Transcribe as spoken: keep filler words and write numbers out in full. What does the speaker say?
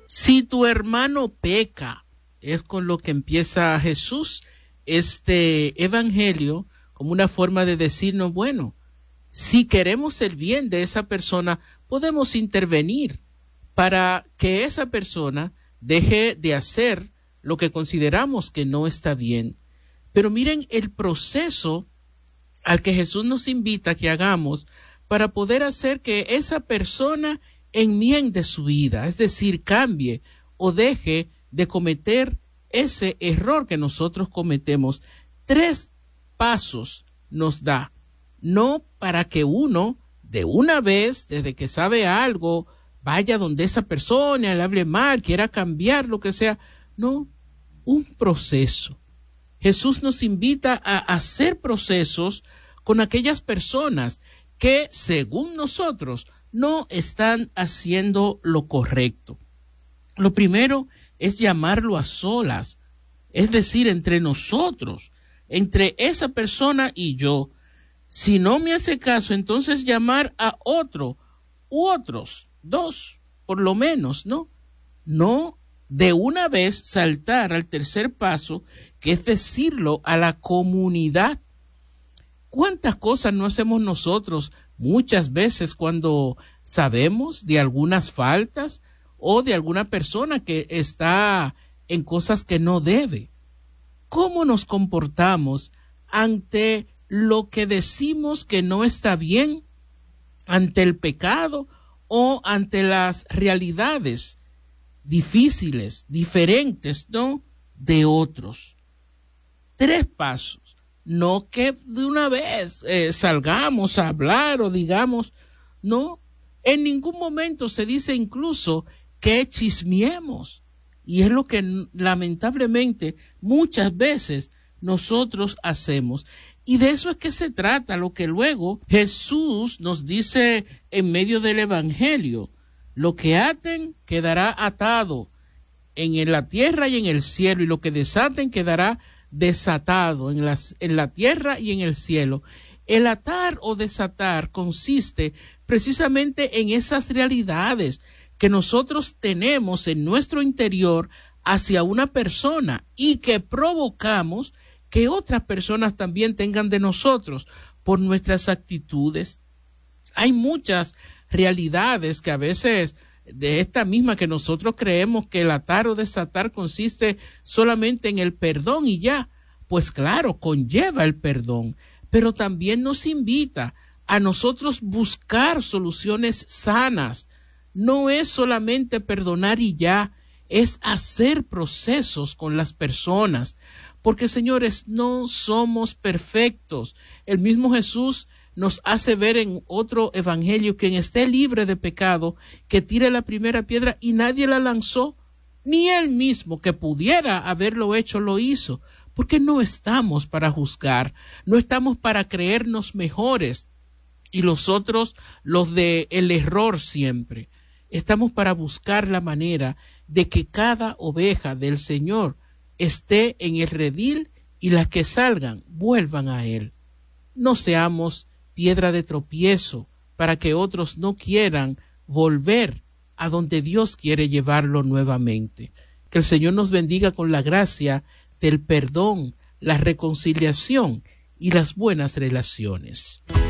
Si tu hermano peca, es con lo que empieza Jesús este evangelio, como una forma de decirnos, bueno, si queremos el bien de esa persona, podemos intervenir para que esa persona deje de hacer lo que consideramos que no está bien. Pero miren el proceso al que Jesús nos invita a que hagamos para poder hacer que esa persona enmiende su vida, es decir, cambie o deje de cometer ese error que nosotros cometemos. Tres pasos nos da, no para que uno de una vez, desde que sabe algo, vaya donde esa persona, le hable mal, quiera cambiar, lo que sea. No, un proceso. Jesús nos invita a hacer procesos con aquellas personas que, según nosotros, no están haciendo lo correcto. Lo primero es llamarlo a solas, es decir, entre nosotros, entre esa persona y yo. Si no me hace caso, entonces llamar a otro u otros, dos, por lo menos, ¿no? No de una vez saltar al tercer paso, que es decirlo a la comunidad. ¿Cuántas cosas no hacemos nosotros muchas veces cuando sabemos de algunas faltas o de alguna persona que está en cosas que no debe? ¿Cómo nos comportamos ante lo que decimos que no está bien, ante el pecado o ante las realidades difíciles, diferentes, ¿no?, de otros? Tres pasos. No que de una vez eh, salgamos a hablar o digamos, no, en ningún momento se dice incluso que chismeemos. Y es lo que lamentablemente muchas veces nosotros hacemos. Y de eso es que se trata, lo que luego Jesús nos dice en medio del Evangelio. Lo que aten quedará atado en la tierra y en el cielo, y lo que desaten quedará desatado en, las, en la tierra y en el cielo. El atar o desatar consiste precisamente en esas realidades que nosotros tenemos en nuestro interior hacia una persona y que provocamos que otras personas también tengan de nosotros por nuestras actitudes. Hay muchas realidades que a veces de esta misma que nosotros creemos que el atar o desatar consiste solamente en el perdón y ya. Pues claro, conlleva el perdón, pero también nos invita a nosotros buscar soluciones sanas. No es solamente perdonar y ya, es hacer procesos con las personas, porque señores, no somos perfectos. El mismo Jesús nos hace ver en otro evangelio: quien esté libre de pecado, que tire la primera piedra, y nadie la lanzó, ni él mismo, que pudiera haberlo hecho, lo hizo, porque no estamos para juzgar, no estamos para creernos mejores y los otros los de el error siempre. Estamos para buscar la manera de que cada oveja del Señor esté en el redil y las que salgan vuelvan a Él. No seamos piedra de tropiezo para que otros no quieran volver a donde Dios quiere llevarlo nuevamente. Que el Señor nos bendiga con la gracia del perdón, la reconciliación y las buenas relaciones.